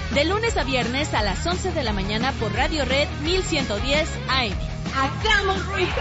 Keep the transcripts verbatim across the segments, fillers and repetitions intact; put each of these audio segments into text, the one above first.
De lunes a viernes a las once de la mañana por Radio Red mil ciento diez A M. ¡Hagamos ruido!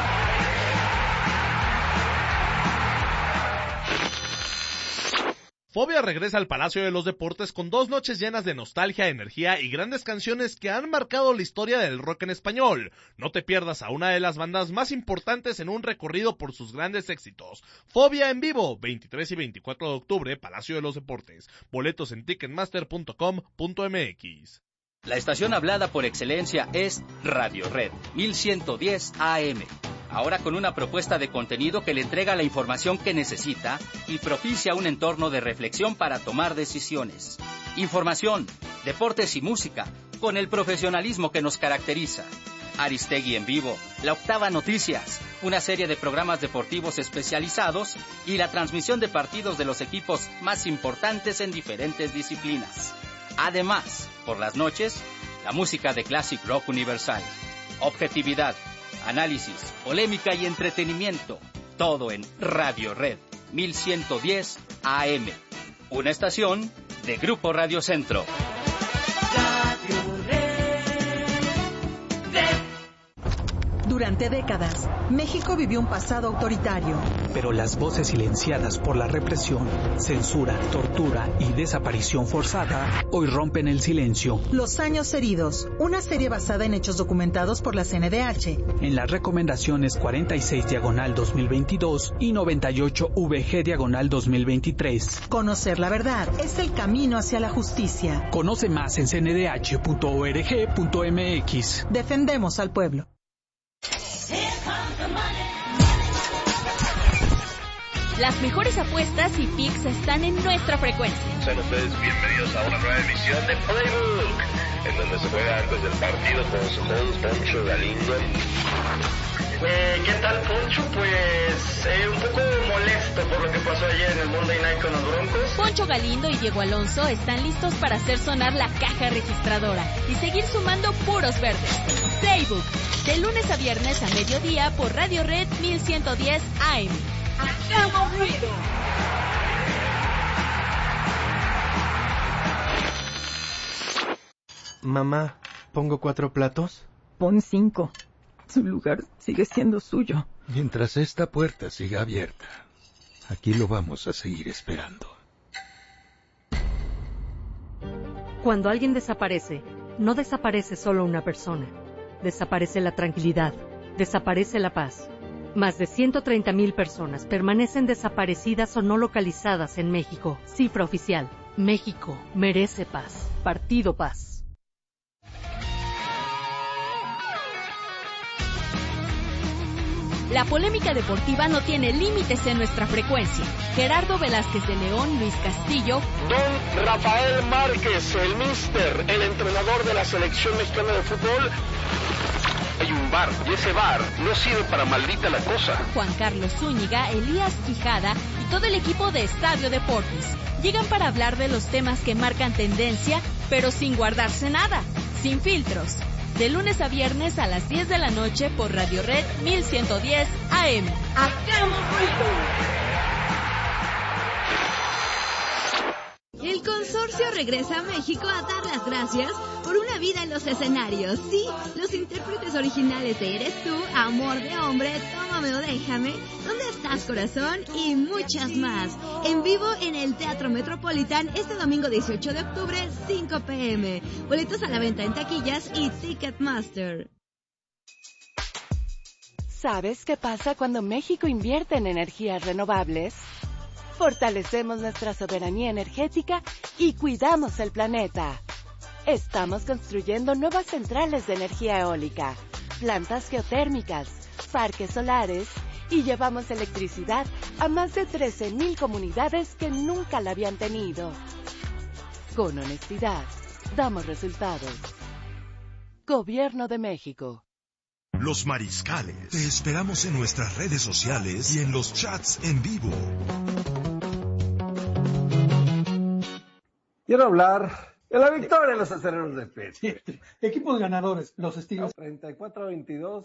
Fobia regresa al Palacio de los Deportes con dos noches llenas de nostalgia, energía y grandes canciones que han marcado la historia del rock en español. No te pierdas a una de las bandas más importantes en un recorrido por sus grandes éxitos. Fobia en vivo, veintitrés y veinticuatro de octubre, Palacio de los Deportes. Boletos en ticketmaster punto com punto m x. La estación hablada por excelencia es Radio Red mil ciento diez A M. Ahora con una propuesta de contenido que le entrega la información que necesita y propicia un entorno de reflexión para tomar decisiones. Información, deportes y música, con el profesionalismo que nos caracteriza. Aristegui en vivo, La Octava Noticias, una serie de programas deportivos especializados y la transmisión de partidos de los equipos más importantes en diferentes disciplinas. Además, por las noches, la música de Classic Rock Universal. Objetividad, análisis, polémica y entretenimiento. Todo en Radio Red mil ciento diez A M. Una estación de Grupo Radio Centro. Radio Red. Red. Durante décadas, México vivió un pasado autoritario. Pero las voces silenciadas por la represión, censura, tortura y desaparición forzada hoy rompen el silencio. Los años heridos, una serie basada en hechos documentados por la C N D H. En las recomendaciones cuarenta y seis diagonal dos mil veintidós y noventa y ocho V G diagonal dos mil veintitrés. Conocer la verdad es el camino hacia la justicia. Conoce más en c n d h punto org punto m x. Defendemos al pueblo. Las mejores apuestas y picks están en nuestra frecuencia. Sean ustedes bienvenidos a una nueva emisión de Playbook, en donde se juega antes del partido con su host Poncho Galindo. Eh, ¿Qué tal, Poncho? Pues eh, un poco molesto por lo que pasó ayer en el Monday Night con los Broncos. Poncho Galindo y Diego Alonso están listos para hacer sonar la caja registradora y seguir sumando puros verdes. Playbook, de lunes a viernes a mediodía por Radio Red mil ciento diez A M. ¡Hagamos ruido! Mamá, ¿pongo cuatro platos? Pon cinco. Su lugar sigue siendo suyo. Mientras esta puerta siga abierta, aquí lo vamos a seguir esperando. Cuando alguien desaparece, no desaparece solo una persona. Desaparece la tranquilidad, desaparece la paz. Más de ciento treinta mil personas permanecen desaparecidas o no localizadas en México. Cifra oficial. México merece paz. Partido Paz. La polémica deportiva no tiene límites en nuestra frecuencia. Gerardo Velázquez de León, Luis Castillo. Don Rafael Márquez, el míster, el entrenador de la selección mexicana de fútbol. Hay un bar, y ese bar no sirve para maldita la cosa. Juan Carlos Zúñiga, Elías Quijada y todo el equipo de Estadio Deportes llegan para hablar de los temas que marcan tendencia, pero sin guardarse nada, sin filtros. De lunes a viernes a las diez de la noche por Radio Red mil ciento diez A M. ¡Hagamos ruido! El consorcio regresa a México a dar las gracias por una vida en los escenarios. Sí, los intérpretes originales de Eres Tú, Amor de Hombre, Tómame o Déjame, ¿Dónde estás, corazón? Y muchas más. En vivo en el Teatro Metropolitan este domingo dieciocho de octubre, cinco p m Boletos a la venta en taquillas y Ticketmaster. ¿Sabes qué pasa cuando México invierte en energías renovables? Fortalecemos nuestra soberanía energética y cuidamos el planeta. Estamos construyendo nuevas centrales de energía eólica, plantas geotérmicas, parques solares y llevamos electricidad a más de trece mil comunidades que nunca la habían tenido. Con honestidad, damos resultados. Gobierno de México. Los Mariscales. Te esperamos en nuestras redes sociales y en los chats en vivo. Quiero hablar de la victoria de los aceleros de Pittsburgh. Sí, equipos ganadores, los estilos. treinta y cuatro a veintidós.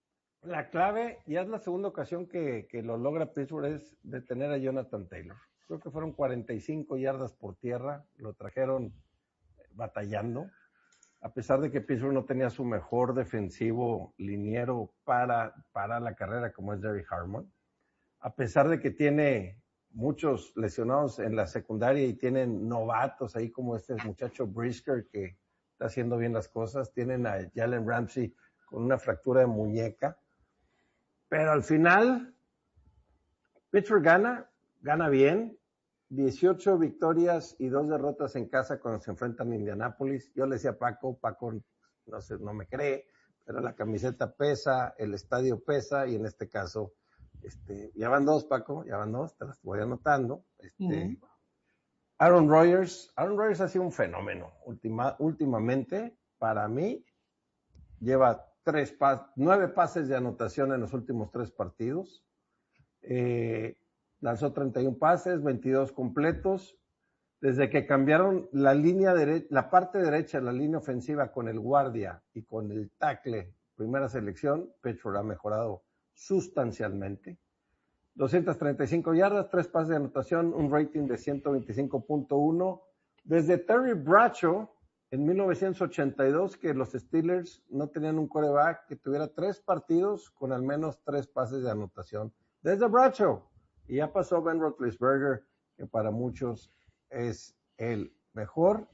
La clave, ya es la segunda ocasión que, que lo logra Pittsburgh, es detener a Jonathan Taylor. creo que fueron cuarenta y cinco yardas por tierra, lo trajeron batallando, a pesar de que Pittsburgh no tenía su mejor defensivo liniero para, para la carrera como es Derrick Harmon, a pesar de que tiene muchos lesionados en la secundaria y tienen novatos ahí como este muchacho Brisker que está haciendo bien las cosas, tienen a Jalen Ramsey con una fractura de muñeca, pero al final Pittsburgh gana, gana bien, dieciocho victorias y dos derrotas en casa cuando se enfrentan a Indianápolis. Yo le decía a Paco, Paco no sé, no me cree, pero la camiseta pesa, el estadio pesa, y en este caso, este, ya van dos, Paco, ya van dos, te las voy anotando. Este, uh-huh. Aaron Rodgers, Aaron Rodgers ha sido un fenómeno última, últimamente, para mí, lleva tres pas, nueve pases de anotación en los últimos tres partidos, eh, lanzó treinta y uno pases, veintidós completos. Desde que cambiaron la línea dere- la parte derecha, la línea ofensiva con el guardia y con el tackle, primera selección, Pittsburgh ha mejorado sustancialmente. doscientas treinta y cinco yardas, tres pases de anotación, un rating de ciento veinticinco punto uno. Desde Terry Bradshaw, en mil novecientos ochenta y dos, que los Steelers no tenían un quarterback que tuviera tres partidos con al menos tres pases de anotación. Desde Bradshaw. Y ya pasó Ben Roethlisberger, que para muchos es el mejor.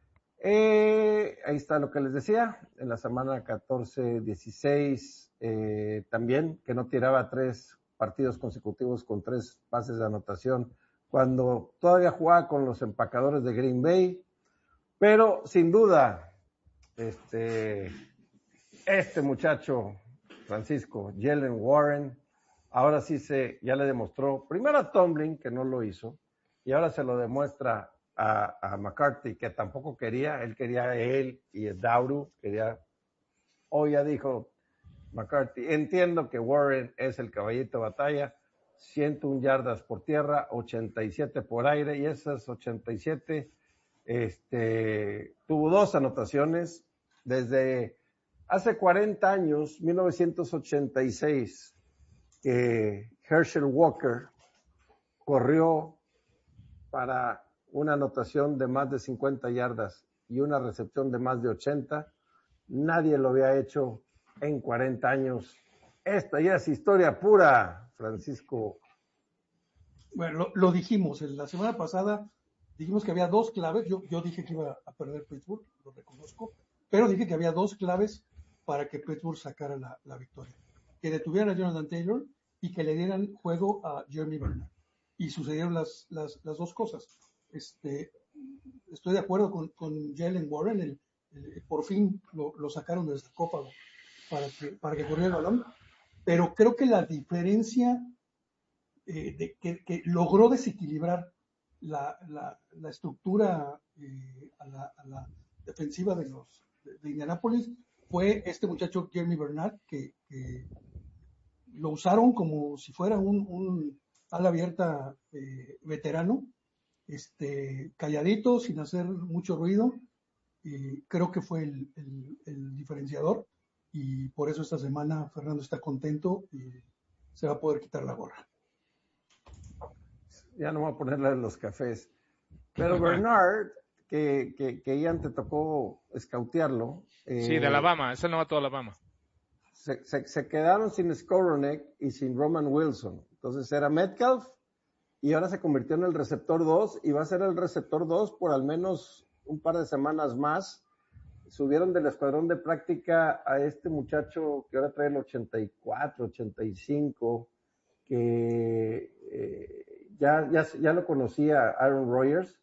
Eh, ahí está lo que les decía, en la semana catorce dieciséis, eh, también, que no tiraba tres partidos consecutivos con tres pases de anotación, cuando todavía jugaba con los empacadores de Green Bay. Pero, sin duda, este, este muchacho, Francisco, Jalen Warren, ahora sí se, ya le demostró, primero a Tomlin, que no lo hizo, y ahora se lo demuestra a, a McCarthy, que tampoco quería, él quería a él y a Dauru, quería, hoy ya dijo McCarthy, entiendo que Warren es el caballito de batalla, ciento uno yardas por tierra, ochenta y siete por aire, y esas ochenta y siete, este, tuvo dos anotaciones, desde hace cuarenta años, mil novecientos ochenta y seis, que Herschel Walker corrió para una anotación de más de cincuenta yardas y una recepción de más de ochenta. Nadie lo había hecho en cuarenta años. Esta ya es historia pura, Francisco. Bueno, lo, lo dijimos, en la semana pasada dijimos que había dos claves. Yo, yo dije que iba a perder Pittsburgh, lo reconozco, pero dije que había dos claves para que Pittsburgh sacara la, la victoria. Que detuvieran a Jonathan Taylor y que le dieran juego a Jeremy Bernard. Y sucedieron las, las, las dos cosas. Este, estoy de acuerdo con, con Jalen Warren, el, el, por fin lo, lo sacaron del sarcófago para que, para que corriera el balón, pero creo que la diferencia eh, de que, que logró desequilibrar la, la, la estructura eh, a, la, a la defensiva de los de, de Indianápolis fue este muchacho Jeremy Bernard, que, que lo usaron como si fuera un, un ala abierta eh, veterano, este, calladito, sin hacer mucho ruido, y creo que fue el, el, el diferenciador, y por eso esta semana Fernando está contento y se va a poder quitar la gorra. Ya no voy a ponerle los cafés, pero Bernard, que, que, que Ian te tocó escautearlo. Eh, sí, de Alabama, es el novato de Alabama. Se, se, se quedaron sin Skowronek y sin Roman Wilson. Entonces era Metcalf y ahora se convirtió en el receptor dos y va a ser el receptor dos por al menos un par de semanas más. Subieron del escuadrón de práctica a este muchacho que ahora trae el ochenta y cuatro, ochenta y cinco, que eh, ya, ya, ya lo conocía Aaron Rodgers.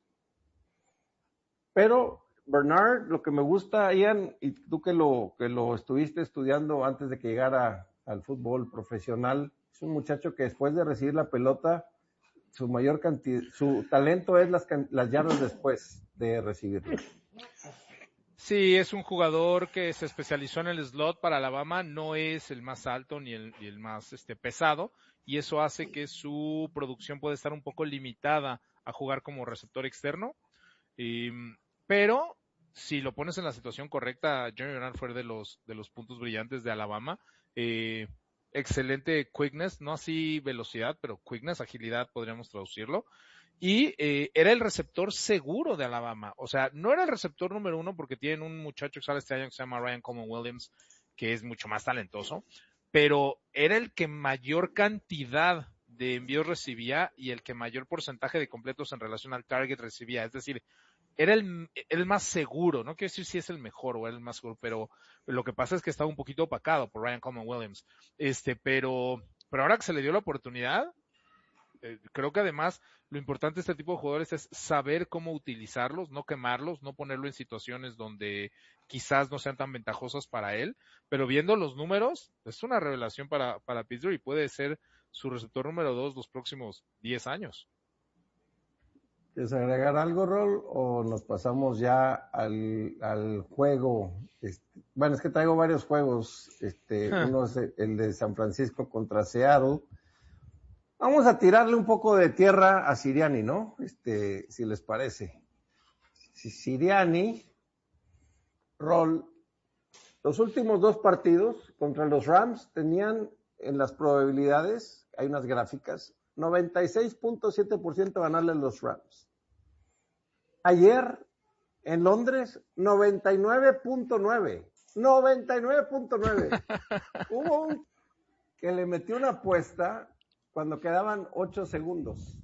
Pero Bernard, lo que me gusta, Ian, y tú que lo, que lo estuviste estudiando antes de que llegara al fútbol profesional, es un muchacho que después de recibir la pelota, su mayor cantidad, su talento es las, las yardas después de recibirla. Sí, es un jugador que se especializó en el slot para Alabama, no es el más alto ni el, ni el más este, pesado, y eso hace que su producción pueda estar un poco limitada a jugar como receptor externo. Y, pero si lo pones en la situación correcta, Jeremy Bernard fue de los de los puntos brillantes de Alabama. Eh, excelente quickness, no así velocidad, pero quickness, agilidad podríamos traducirlo. y eh, era el receptor seguro de Alabama. O sea, no era el receptor número uno porque tienen un muchacho que sale este año que se llama Ryan Coleman Williams, que es mucho más talentoso, pero era el que mayor cantidad de envíos recibía y el que mayor porcentaje de completos en relación al target recibía. Es decir, era el, el más seguro. No quiero decir si es el mejor o el más seguro, pero lo que pasa es que estaba un poquito opacado por Ryan Coleman Williams. Este, pero, pero ahora que se le dio la oportunidad, eh, creo que además lo importante de este tipo de jugadores es saber cómo utilizarlos, no quemarlos, no ponerlo en situaciones donde quizás no sean tan ventajosas para él, pero viendo los números, es una revelación para, para Pittsburgh y puede ser su receptor número dos los próximos diez años. ¿Quieres agregar algo, Rol, o nos pasamos ya al, al juego? Este, bueno, es que traigo varios juegos. Este, huh. Uno es el de San Francisco contra Seattle. Vamos a tirarle un poco de tierra a Sirianni, ¿no? Este, si les parece. Si Sirianni, Rol, los últimos dos partidos contra los Rams tenían en las probabilidades, hay unas gráficas, noventa y seis punto siete por ciento ganarle a los Rams. Ayer, en Londres, noventa y nueve punto nueve. noventa y nueve punto nueve. Hubo un que le metió una apuesta cuando quedaban ocho segundos.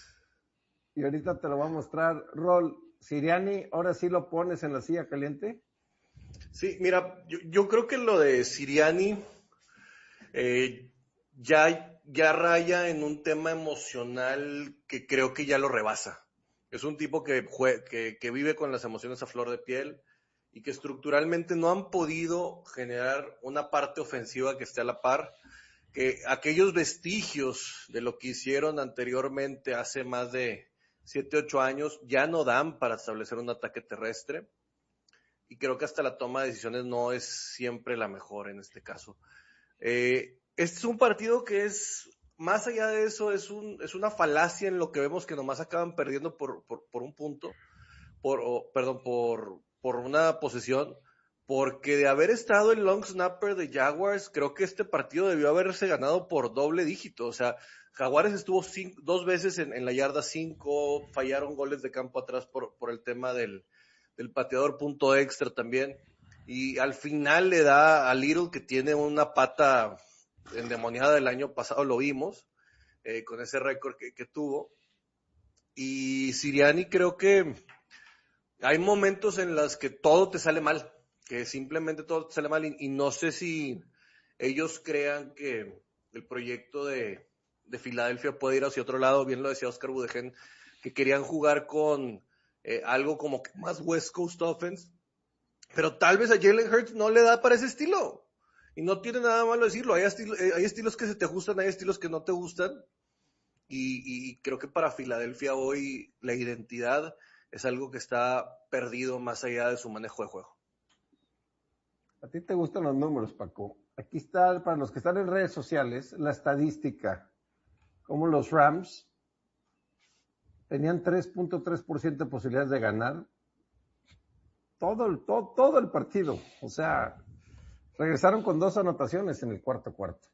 Y ahorita te lo voy a mostrar. Rol, Sirianni, ¿ahora sí lo pones en la silla caliente? Sí, mira, yo, yo creo que lo de Sirianni eh, ya, ya raya en un tema emocional que creo que ya lo rebasa. Es un tipo que, jue, que, que vive con las emociones a flor de piel y que estructuralmente no han podido generar una parte ofensiva que esté a la par. Que aquellos vestigios de lo que hicieron anteriormente hace más de siete, ocho años ya no dan para establecer un ataque terrestre. Y creo que hasta la toma de decisiones no es siempre la mejor en este caso. Eh, este es un partido que es, más allá de eso, es un es una falacia en lo que vemos que nomás acaban perdiendo por, por, por un punto, por oh, perdón, por, por una posesión, porque de haber estado el long snapper de Jaguars, creo que este partido debió haberse ganado por doble dígito. O sea, Jaguares estuvo cinco, dos veces en, en la yarda cinco, fallaron goles de campo atrás por, por el tema del del pateador punto extra también, y al final le da a Little, que tiene una pata endemoniada del año pasado, lo vimos, eh, con ese récord que, que tuvo, y Sirianni creo que hay momentos en los que todo te sale mal, que simplemente todo te sale mal, y, y no sé si ellos crean que el proyecto de, de Filadelfia puede ir hacia otro lado. Bien lo decía Oscar Budegen, que querían jugar con Eh, algo como que más West Coast offense, pero tal vez a Jalen Hurts no le da para ese estilo, y no tiene nada malo decirlo. Hay, estilo, eh, hay estilos que se te ajustan, hay estilos que no te gustan, y, y creo que para Filadelfia hoy la identidad es algo que está perdido más allá de su manejo de juego. A ti te gustan los números, Paco. Aquí está, para los que están en redes sociales, la estadística, como los Rams tenían tres punto tres por ciento de posibilidades de ganar todo el, todo, todo el partido. O sea, regresaron con dos anotaciones en el cuarto cuarto.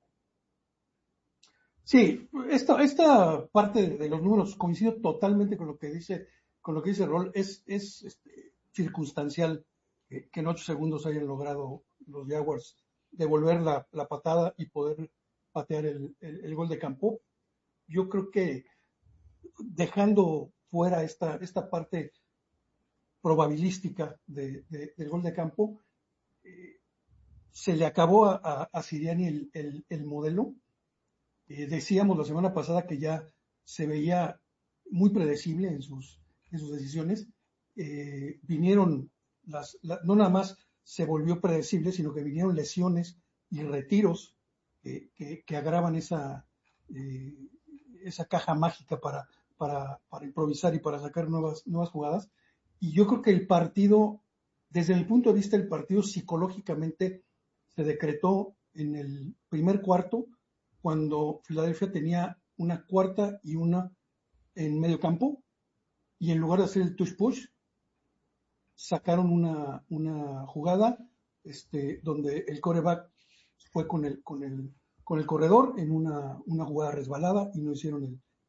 Sí, esta, esta parte de los números coincido totalmente con lo que dice, con lo que dice Rol. Es, es este, circunstancial que, que en ocho segundos hayan logrado los Jaguars devolver la, la patada y poder patear el, el, el gol de campo. Yo creo que dejando fuera esta, esta parte probabilística de, de, del gol de campo, eh, se le acabó a, a, a Sirianni el, el, el modelo. Eh, decíamos la semana pasada que ya se veía muy predecible en sus, en sus decisiones. Eh, vinieron, las, la, no nada más se volvió predecible, sino que vinieron lesiones y retiros eh, que, que agravan esa, eh, esa caja mágica para, para, para improvisar y para sacar nuevas, nuevas jugadas. Y yo creo que el partido, desde mi punto de vista, el partido psicológicamente se decretó en el primer cuarto, cuando Filadelfia tenía una cuarta y una en medio campo, y en lugar de hacer el touch push, sacaron una, una jugada este, donde el quarterback fue con el, con el, con el corredor en una, una jugada resbalada y no hicieron el,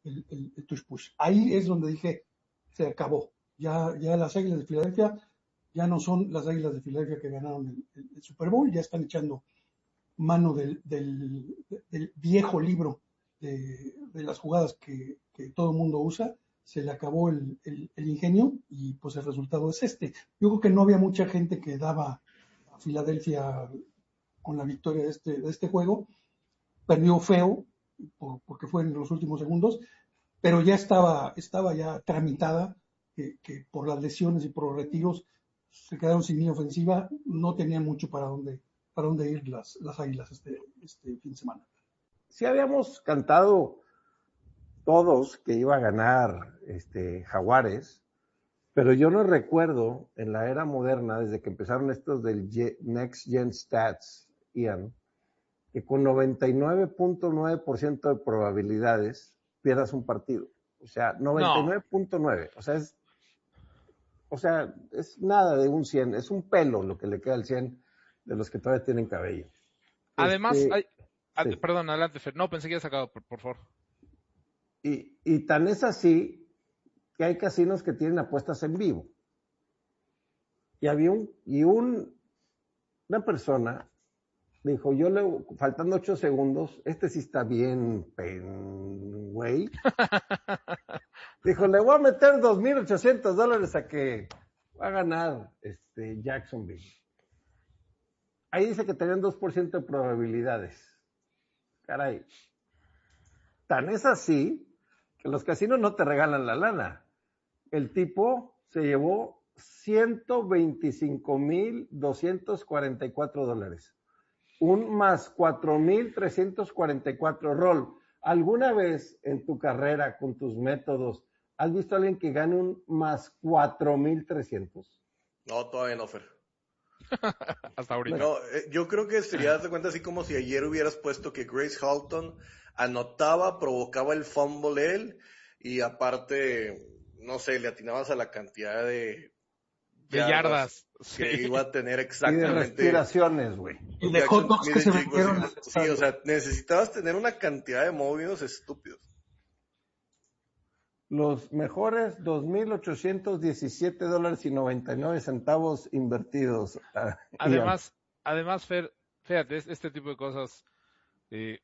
el, el, el touch push. Ahí es donde dije, se acabó. Ya, ya las Águilas de Filadelfia ya no son las Águilas de Filadelfia que ganaron el, el, el Super Bowl, ya están echando mano del, del, del viejo libro de, de las jugadas que, que todo el mundo usa. Se le acabó el, el, el ingenio y pues el resultado es este. Yo creo que no había mucha gente que daba a Filadelfia con la victoria de este, de este juego. Perdió feo por, porque fue en los últimos segundos, pero ya estaba, estaba ya tramitada que, que por las lesiones y por los retiros se quedaron sin línea ofensiva, no tenían mucho para dónde, para dónde ir las, las Águilas este, este fin de semana. Sí habíamos cantado todos que iba a ganar este, Jaguares, pero yo no recuerdo en la era moderna, desde que empezaron estos del Next Gen Stats, Ian, que con noventa y nueve punto nueve por ciento de probabilidades pierdas un partido. O sea, noventa y nueve punto nueve. No. O sea, es o sea, es nada de un cien, es un pelo lo que le queda al cien de los que todavía tienen cabello. Además, este, hay, sí. perdón, adelante, Fer. No, pensé que había sacado, por, por favor. Y, y tan es así que hay casinos que tienen apuestas en vivo. Y había un, y un, una persona dijo, yo le, faltando ocho segundos, este sí está bien, pen, güey. Dijo, le voy a meter dos mil ochocientos dólares a que va a ganar este Jacksonville. Ahí dice que tenían dos por ciento de probabilidades. Caray. Tan es así que los casinos no te regalan la lana. El tipo se llevó ciento veinticinco mil doscientos cuarenta y cuatro dólares. Un más cuatro mil trescientos cuarenta y cuatro. Rol, ¿alguna vez en tu carrera con tus métodos has visto a alguien que gane un más cuatro mil trescientos? No, todavía no, Fer. Hasta ahorita. No, eh, yo creo que sería, de cuenta, así como si ayer hubieras puesto que Grace Halton anotaba, provocaba el fumble él, y aparte, no sé, le atinabas a la cantidad de de yardas, yardas que sí. iba a tener exactamente. Y de respiraciones, güey. Y de hot dogs que se metieron. Sí, o sea, necesitabas tener una cantidad de movidos estúpidos. Los mejores dos mil ochocientos diecisiete dólares y noventa y nueve centavos invertidos. Además, además, Fer, fíjate, este tipo de cosas eh,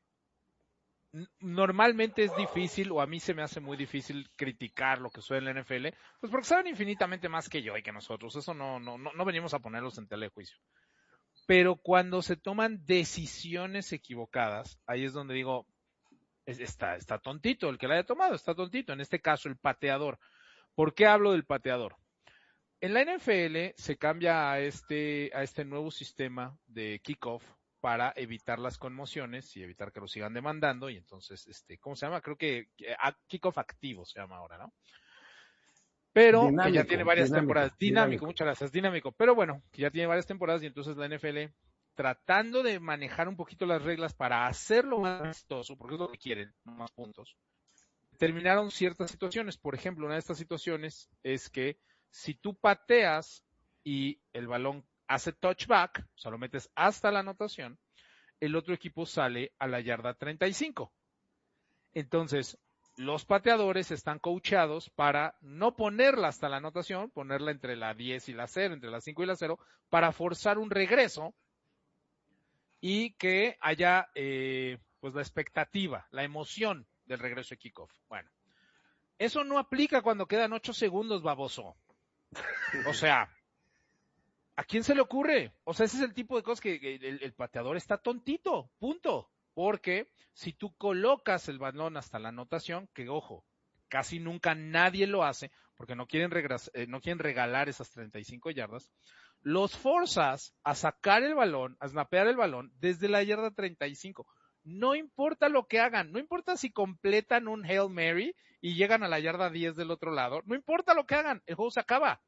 normalmente es difícil, o a mí se me hace muy difícil criticar lo que sucede en la N F L, pues porque saben infinitamente más que yo y que nosotros. Eso no, no, no, no venimos a ponerlos en tela de juicio. Pero cuando se toman decisiones equivocadas, ahí es donde digo, Está, está tontito, el que la haya tomado, está tontito. En este caso, el pateador. ¿Por qué hablo del pateador? En la N F L se cambia a este, a este nuevo sistema de kickoff para evitar las conmociones y evitar que lo sigan demandando. Y entonces, este, ¿cómo se llama? Creo que kickoff activo se llama ahora, ¿no? Pero dinámico, que ya tiene varias dinámico, temporadas. Dinámico, dinámico, muchas gracias, dinámico. Pero bueno, que ya tiene varias temporadas y entonces la N F L, tratando de manejar un poquito las reglas para hacerlo más vistoso, porque es lo que quieren, más puntos, terminaron ciertas situaciones. Por ejemplo, una de estas situaciones es que si tú pateas y el balón hace touchback, o sea, lo metes hasta la anotación, el otro equipo sale a la yarda treinta y cinco. Entonces, los pateadores están coachados para no ponerla hasta la anotación, ponerla entre la diez y la cero, entre la cinco y la cero, para forzar un regreso y que haya eh, pues la expectativa, la emoción del regreso de kickoff. Bueno, eso no aplica cuando quedan ocho segundos, baboso. O sea, ¿a quién se le ocurre? O sea, ese es el tipo de cosas que el, el pateador está tontito, punto. Porque si tú colocas el balón hasta la anotación, que ojo, casi nunca nadie lo hace, porque no quieren, regras, eh, no quieren regalar esas treinta y cinco yardas, los forzas a sacar el balón, a snapear el balón desde la yarda treinta y cinco. No importa lo que hagan, no importa si completan un Hail Mary y llegan a la yarda diez del otro lado, no importa lo que hagan, el juego se acaba.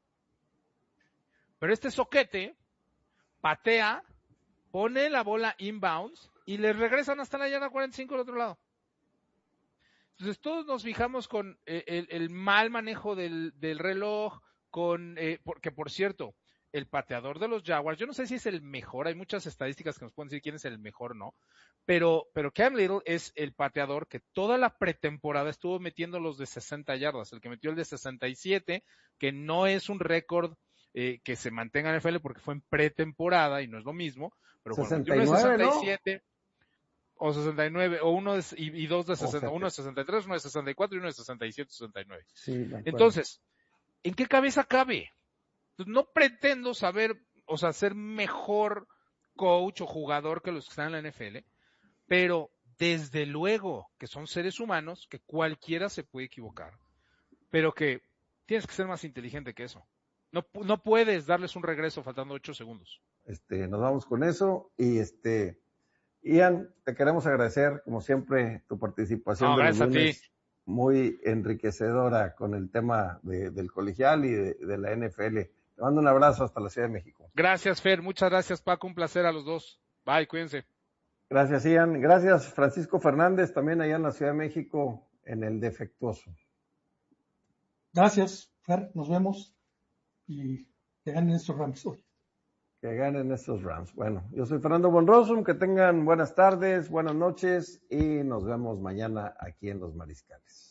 Pero este soquete patea, pone la bola inbounds y les regresan hasta la yarda cuarenta y cinco del otro lado. Entonces todos nos fijamos con eh, el, el mal manejo del, del reloj, con eh, porque por cierto, el pateador de los Jaguars, yo no sé si es el mejor, hay muchas estadísticas que nos pueden decir quién es el mejor, no, pero, pero Cam Little es el pateador que toda la pretemporada estuvo metiendo los de sesenta yardas, el que metió el de sesenta y siete, que no es un récord eh, que se mantenga en N F L porque fue en pretemporada y no es lo mismo, pero cuando metió uno de sesenta y siete, ¿no? O sesenta y nueve, o uno de, y, y dos de sesenta, uno de sesenta y tres, uno de sesenta y cuatro y uno de sesenta y siete, sesenta y nueve. Sí, entonces, ¿en qué cabeza cabe? Pues no pretendo saber, o sea, ser mejor coach o jugador que los que están en la N F L, pero desde luego que son seres humanos, que cualquiera se puede equivocar, pero que tienes que ser más inteligente que eso. No, no puedes darles un regreso faltando ocho segundos. Este, nos vamos con eso y este, Ian, te queremos agradecer como siempre tu participación. No, de gracias los lunes, a ti. Muy enriquecedora con el tema de, del colegial y de, de la N F L. Te mando un abrazo hasta la Ciudad de México. Gracias, Fer. Muchas gracias, Paco. Un placer a los dos. Bye, cuídense. Gracias, Ian. Gracias, Francisco Fernández, también allá en la Ciudad de México, en el Defectuoso. Gracias, Fer. Nos vemos. Y que ganen estos Rams hoy. Que ganen estos Rams. Bueno, yo soy Fernando Bonrosum. Que tengan buenas tardes, buenas noches y nos vemos mañana aquí en Los Mariscales.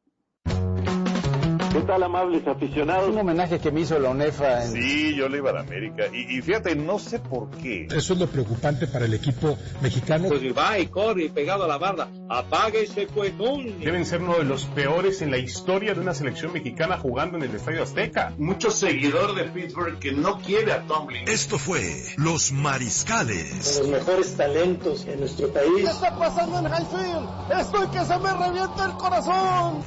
¿Qué tal, amables aficionados? Un homenaje que me hizo la UNEFA. En... Sí, yo le iba a la América. Y, y fíjate, no sé por qué. Eso es lo preocupante para el equipo mexicano. Pues va y corre y pegado a la barda. Apague ese cuetón. Deben ser uno de los peores en la historia de una selección mexicana jugando en el Estadio Azteca. Mucho seguidor de Pittsburgh que no quiere a Tomlin. Esto fue Los Mariscales. Con los mejores talentos en nuestro país. ¿Qué está pasando en Highfield? Estoy que se me revienta el corazón.